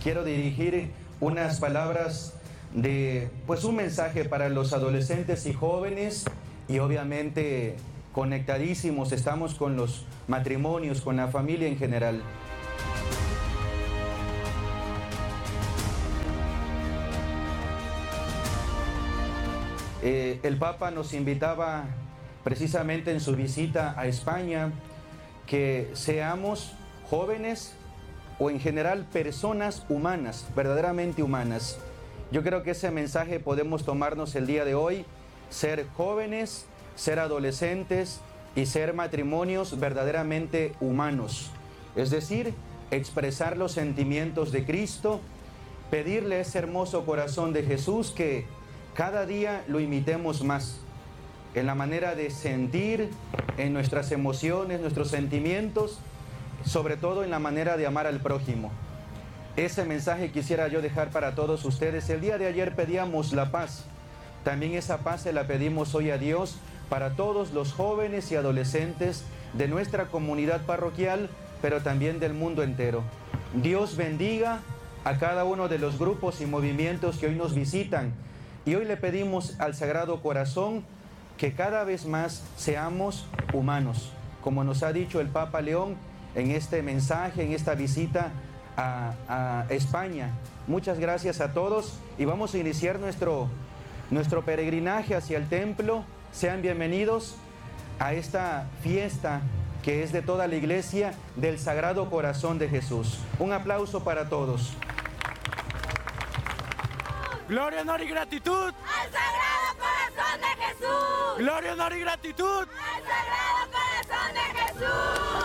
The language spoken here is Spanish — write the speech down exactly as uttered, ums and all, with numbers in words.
quiero dirigir unas palabras de, pues un mensaje para los adolescentes y jóvenes, y obviamente conectadísimos estamos con los matrimonios, con la familia en general. Eh, el Papa nos invitaba precisamente en su visita a España que seamos jóvenes o en general personas humanas, verdaderamente humanas. Yo creo que ese mensaje podemos tomarnos el día de hoy, ser jóvenes, ser adolescentes y ser matrimonios verdaderamente humanos. Es decir, expresar los sentimientos de Cristo, pedirle a ese hermoso corazón de Jesús que cada día lo imitemos más en la manera de sentir, en nuestras emociones, nuestros sentimientos, sobre todo en la manera de amar al prójimo. Ese mensaje quisiera yo dejar para todos ustedes. El día de ayer pedíamos la paz. También esa paz se la pedimos hoy a Dios para todos los jóvenes y adolescentes de nuestra comunidad parroquial, pero también del mundo entero. Dios bendiga a cada uno de los grupos y movimientos que hoy nos visitan. Y hoy le pedimos al Sagrado Corazón que cada vez más seamos humanos, como nos ha dicho el Papa León en este mensaje, en esta visita a, a España. Muchas gracias a todos y vamos a iniciar nuestro, nuestro peregrinaje hacia el templo. Sean bienvenidos a esta fiesta que es de toda la Iglesia del Sagrado Corazón de Jesús. Un aplauso para todos. Gloria, honor y gratitud al Sagrado Corazón de Jesús. Gloria, honor y gratitud al Sagrado Corazón de Jesús.